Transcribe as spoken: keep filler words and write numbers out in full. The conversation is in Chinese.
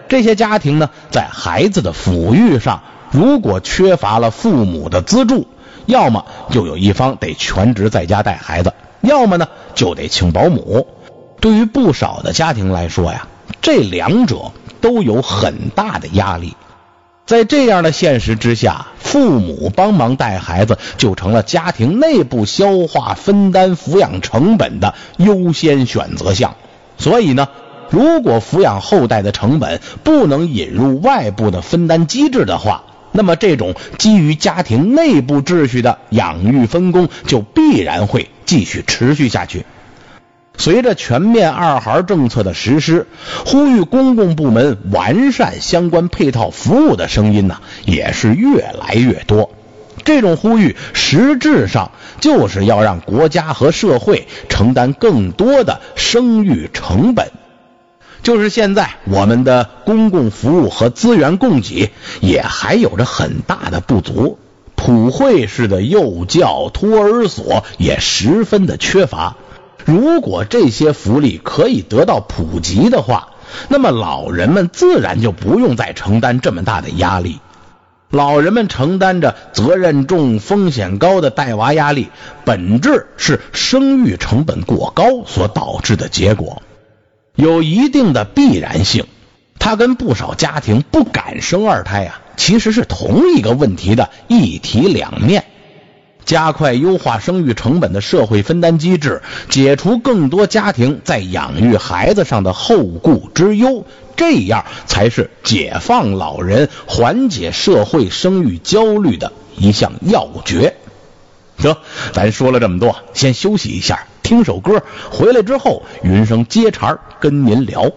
这些家庭呢，在孩子的抚育上，如果缺乏了父母的资助，要么就有一方得全职在家带孩子，要么呢就得请保姆。对于不少的家庭来说呀，这两者都有很大的压力。在这样的现实之下，父母帮忙带孩子就成了家庭内部消化分担抚养成本的优先选择项。所以呢，如果抚养后代的成本不能引入外部的分担机制的话，那么这种基于家庭内部秩序的养育分工就必然会继续持续下去。随着全面二孩政策的实施，呼吁公共部门完善相关配套服务的声音呢，也是越来越多。这种呼吁实质上就是要让国家和社会承担更多的生育成本。就是现在我们的公共服务和资源供给也还有着很大的不足，普惠式的幼教、托儿所也十分的缺乏。如果这些福利可以得到普及的话，那么老人们自然就不用再承担这么大的压力。老人们承担着责任重、风险高的带娃压力，本质是生育成本过高所导致的结果，有一定的必然性。它跟不少家庭不敢生二胎啊，其实是同一个问题的一体两面。加快优化生育成本的社会分担机制，解除更多家庭在养育孩子上的后顾之忧，这样才是解放老人、缓解社会生育焦虑的一项要诀。得，咱说了这么多，先休息一下，听首歌，回来之后云生接茬跟您聊。